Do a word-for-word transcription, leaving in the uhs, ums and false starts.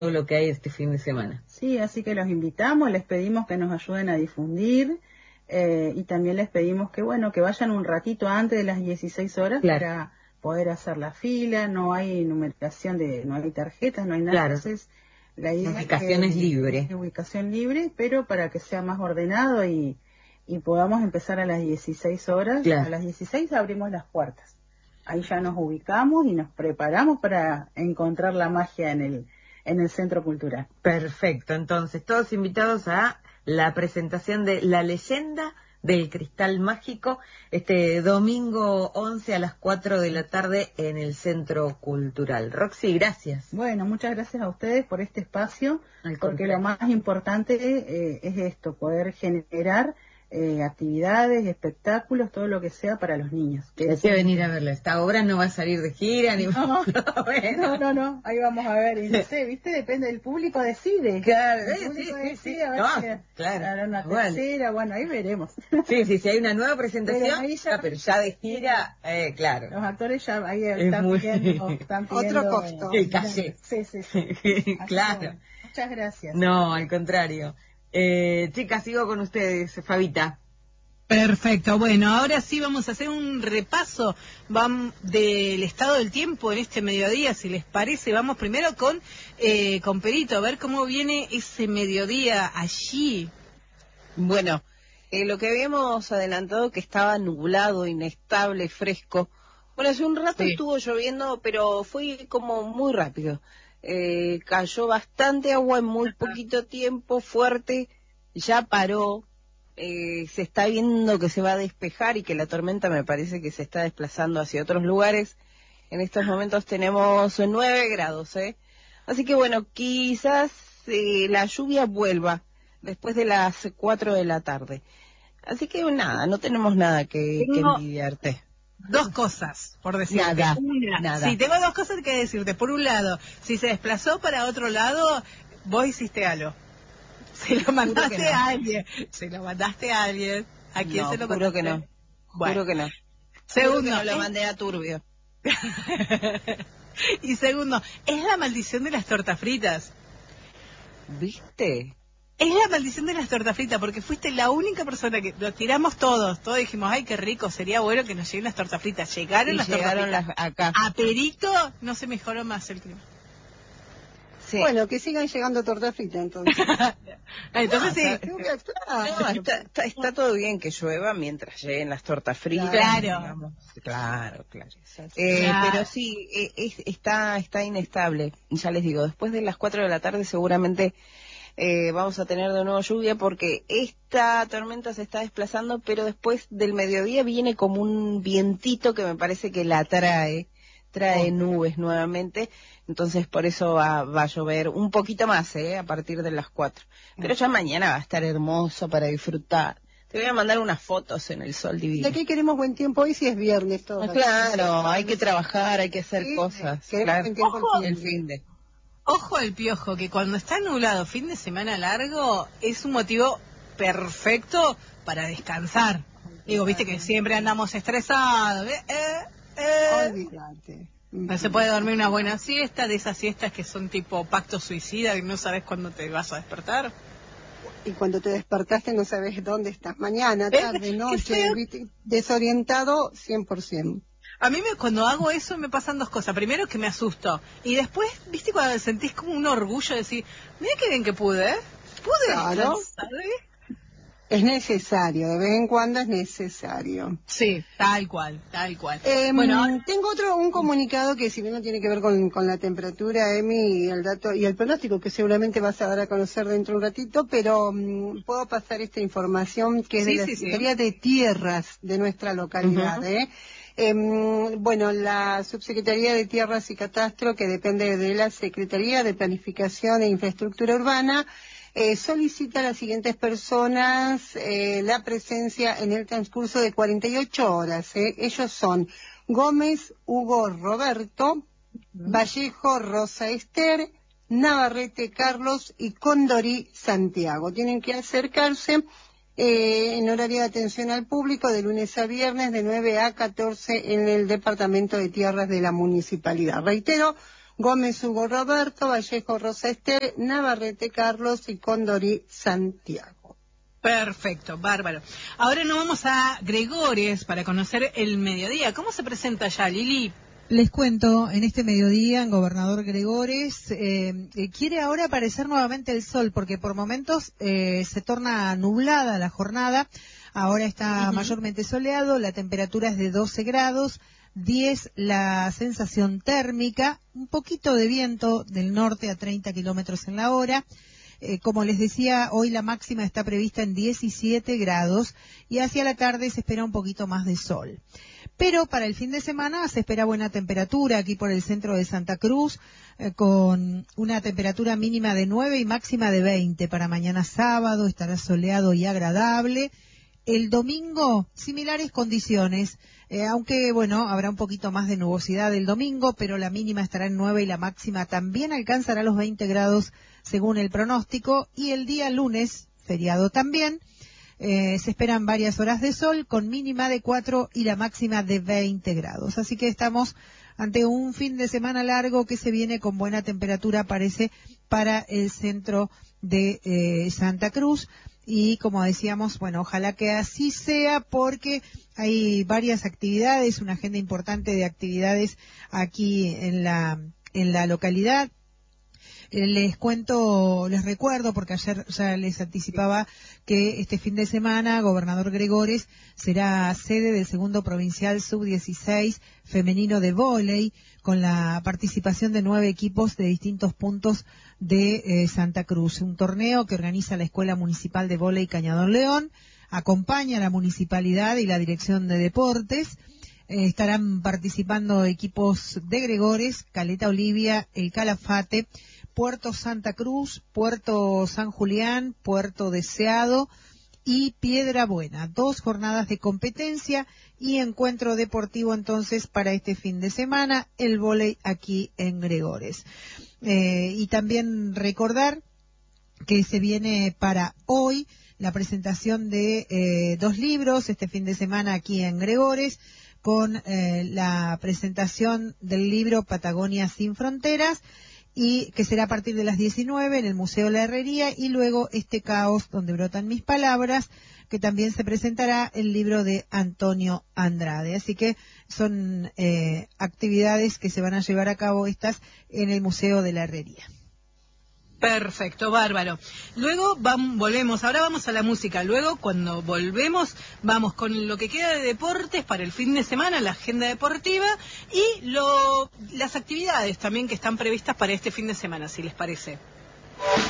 lo que hay este fin de semana. Sí, así que los invitamos, les pedimos que nos ayuden a difundir eh, y también les pedimos que, bueno, que vayan un ratito antes de las dieciséis horas Claro. para poder hacer la fila. No hay numeración de, no hay tarjetas, no hay nada. Claro. Entonces, la idea La ubicación es es que, libre. es ubicación libre, pero para que sea más ordenado y, y podamos empezar a las dieciséis horas. Claro. A las dieciséis abrimos las puertas. Ahí ya nos ubicamos y nos preparamos para encontrar la magia en el, en el Centro Cultural. Perfecto, entonces todos invitados a la presentación de La Leyenda del Cristal Mágico este domingo once a las cuatro de la tarde en el Centro Cultural. Roxy, gracias. Bueno, muchas gracias a ustedes por este espacio, Al porque contrario. lo más importante eh, es esto, poder generar eh, actividades, espectáculos, todo lo que sea para los niños. Que hay que venir a verla. Esta obra no va a salir de gira ni... No, bueno. no, no, no, ahí vamos a ver, y no sé, ¿viste? Depende, el público decide. Claro, El eh, público sí, sí, decide sí. a ver No, si claro. hará una Igual. tercera, bueno, ahí veremos. Sí, sí, sí, hay una nueva presentación, Pero ahí ya- ah, pero ya de gira, eh, claro. Los actores ya ahí Es están muy- pidiendo, están pidiendo Otro costo. El caché. Sí, sí, sí. Así que, Claro. bueno, muchas gracias. No, al contrario. Eh, chicas, sigo con ustedes, Fabita. Perfecto, bueno, ahora sí vamos a hacer un repaso vam- del estado del tiempo en este mediodía, si les parece. Vamos primero con, eh, con Perito, a ver cómo viene ese mediodía allí. Bueno, eh, lo que habíamos adelantado que estaba nublado, inestable, fresco. Bueno, hace un rato Sí. estuvo lloviendo, pero fue como muy rápido. Eh, cayó bastante agua en muy poquito tiempo, fuerte, ya paró. Eh, se está viendo que se va a despejar y que la tormenta me parece que se está desplazando hacia otros lugares. En estos momentos tenemos nueve grados, ¿eh? Así que bueno, quizás eh, la lluvia vuelva después de las cuatro de la tarde. Así que nada, no tenemos nada que, que Tengo envidiarte. dos cosas, por decirte. Nada, Una, nada. Sí, tengo dos cosas que decirte. Por un lado, si se desplazó para otro lado, vos hiciste algo. Se lo mandaste que no. a alguien. Se lo mandaste a alguien. ¿A quién No, se lo juro mandaste? que no. Bueno. Juro que no. Segundo, Juro que no lo ¿es- mandé a Turbio. y segundo, es la maldición de las tortas fritas. ¿Viste? Es la maldición de las tortas fritas, porque fuiste la única persona que lo tiramos todos. Todos dijimos, ay, qué rico, sería bueno que nos lleguen las tortas fritas. Llegaron Y las llegaron tortas las fritas. acá. A Perito no se mejoró más el clima. Sí. Bueno, que sigan llegando tortas fritas entonces. Entonces sí. está- Tengo que actuar. No, está, está, está todo bien que llueva mientras lleguen las tortas fritas. Claro. digamos. Claro, claro. Eh, Claro. Pero sí, eh, es- está, está inestable. Ya les digo, después de las cuatro de la tarde seguramente eh, vamos a tener de nuevo lluvia porque esta tormenta se está desplazando, pero después del mediodía viene como un vientito que me parece que la trae, trae Oh. nubes nuevamente. Entonces por eso va, va a llover un poquito más, ¿eh? A partir de las cuatro. Pero ya mañana va a estar hermoso para disfrutar. Te voy a mandar unas fotos en el sol divino. ¿De qué queremos buen tiempo hoy si es viernes todo? Ah, claro, hay que trabajar, hay que hacer Sí, cosas. queremos Claro. buen tiempo el Ojo, fin El de. fin de. Ojo al piojo, que cuando está nublado, fin de semana largo, es un motivo perfecto para descansar. Digo, viste que siempre andamos estresados. ¿eh? Eh, eh. Olvídate. No se puede dormir una buena siesta, de esas siestas que son tipo pacto suicida, que no sabes cuándo te vas a despertar. Y cuando te despertaste no sabes dónde estás. Mañana, ¿Ves? tarde, Qué noche, feo. ¿viste? Desorientado cien por ciento. A mí me, cuando hago eso me pasan dos cosas. Primero que me asusto. Y después, viste, cuando sentís como un orgullo de decir, mira qué bien que pude, ¿eh? Pude Claro. descansar, ¿eh? Es necesario, de vez en cuando es necesario. Sí, tal cual, tal cual. Eh, bueno, ahora- tengo otro, un comunicado que si bien no tiene que ver con, con la temperatura, Emi, y el dato y el pronóstico que seguramente vas a dar a conocer dentro de un ratito, pero mm, puedo pasar esta información que es Sí, de la sí, sí. Secretaría de Tierras de nuestra localidad, Ujú. ¿eh? Em, bueno, la Subsecretaría de Tierras y Catastro, que depende de la Secretaría de Planificación e Infraestructura Urbana, eh, solicita a las siguientes personas eh, la presencia en el transcurso de cuarenta y ocho horas. ¿eh? Ellos son Gómez Hugo Roberto, Vallejo Rosa Esther, Navarrete Carlos y Condorí Santiago. Tienen que acercarse eh, en horario de atención al público de lunes a viernes de nueve a catorce en el Departamento de Tierras de la Municipalidad. Reitero, Gómez Hugo Roberto, Vallejo Rosa Esther, Navarrete Carlos y Condorí Santiago. Perfecto, bárbaro. Ahora nos vamos a Gregores para conocer el mediodía. ¿Cómo se presenta ya, Lili? Les cuento, en este mediodía, en Gobernador Gregores, eh, eh, quiere ahora aparecer nuevamente el sol, porque por momentos eh, se torna nublada la jornada. Ahora está uh-huh. mayormente soleado, la temperatura es de doce grados, diez la sensación térmica, un poquito de viento del norte a treinta kilómetros en la hora. Eh, como les decía, hoy la máxima está prevista en diecisiete grados y hacia la tarde se espera un poquito más de sol. Pero para el fin de semana se espera buena temperatura aquí por el centro de Santa Cruz, eh, con una temperatura mínima de nueve y máxima de veinte. Para mañana sábado estará soleado y agradable. El domingo, similares condiciones, eh, aunque, bueno, habrá un poquito más de nubosidad el domingo, pero la mínima estará en nueve y la máxima también alcanzará los veinte grados según el pronóstico. Y el día lunes, feriado también, eh, se esperan varias horas de sol con mínima de cuatro y la máxima de veinte grados. Así que estamos ante un fin de semana largo que se viene con buena temperatura, parece, para el centro de eh, Santa Cruz. Y como decíamos, bueno, ojalá que así sea, porque hay varias actividades, una agenda importante de actividades aquí en la en la localidad. Les cuento, les recuerdo, porque ayer ya les anticipaba que este fin de semana Gobernador Gregores será sede del segundo provincial sub dieciséis femenino de vóley, con la participación de nueve equipos de distintos puntos de eh, Santa Cruz. Un torneo que organiza la Escuela Municipal de Vóley Cañadón León, acompaña a la Municipalidad y la Dirección de Deportes. Eh, estarán participando equipos de Gregores, Caleta Olivia, El Calafate, Puerto Santa Cruz, Puerto San Julián, Puerto Deseado y Piedra Buena. Dos jornadas de competencia y encuentro deportivo entonces para este fin de semana, el vóley aquí en Gregores. Eh, y también recordar que se viene para hoy la presentación de eh, dos libros este fin de semana aquí en Gregores, con eh, la presentación del libro Patagonia sin Fronteras, y que será a partir de las diecinueve en el Museo La Herrería, y luego Este Caos donde brotan mis palabras, que también se presentará el libro de Antonio Andrade. Así que son eh, actividades que se van a llevar a cabo estas en el Museo de la Herrería. Perfecto, bárbaro. Luego vamos, volvemos, ahora vamos a la música. Luego, cuando volvemos, vamos con lo que queda de deportes para el fin de semana, la agenda deportiva y lo, las actividades también que están previstas para este fin de semana, si les parece.